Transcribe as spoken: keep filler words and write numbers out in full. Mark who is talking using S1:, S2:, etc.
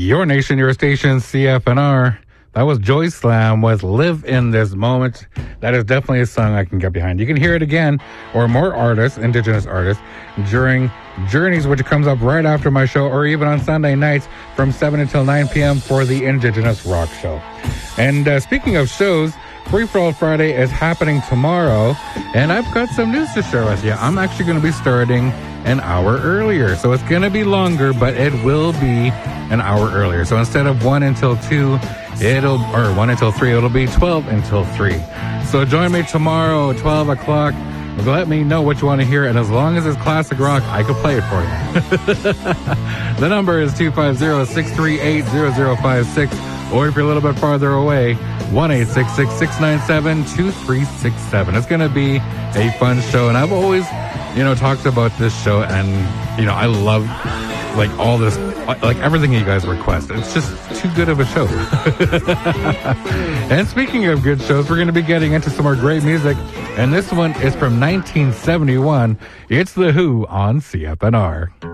S1: Your nation, your station, C F N R. That was Joy Slam with Live in This Moment. That is definitely a song I can get behind. You can hear it again, or more artists, indigenous artists, during Journeys, which comes up right after my show, or even on Sunday nights from seven until nine p.m. for the Indigenous Rock Show. And uh, speaking of shows, Free For All Friday is happening tomorrow, and I've got some news to share with you. I'm actually going to be starting an hour earlier, so it's going to be longer, but it will be an hour earlier. So instead of one until two, it'll, or one until three, it'll be twelve until three. So join me tomorrow at twelve o'clock. Let me know what you want to hear, and as long as it's classic rock, I can play it for you. The number is two five zero, six three eight, zero zero five six, or if you're a little bit farther away, one eight six six, six nine seven, two three six seven. It's going to be a fun show, and I've always, you know, talked about this show, and, you know, I love, like, all this, like, everything you guys request. It's just too good of a show. And speaking of good shows, we're going to be getting into some more great music, and this one is from nineteen seventy-one. It's The Who on C F N R.